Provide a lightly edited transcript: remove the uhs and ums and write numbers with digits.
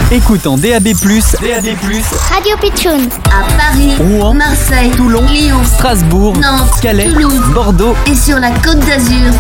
Écoute en DAB+, Radio Pitchoun. À Paris, Rouen, Marseille, Toulon, Lyon, Strasbourg, Nantes, Calais, Toulouse Bordeaux. et sur la Côte d'Azur.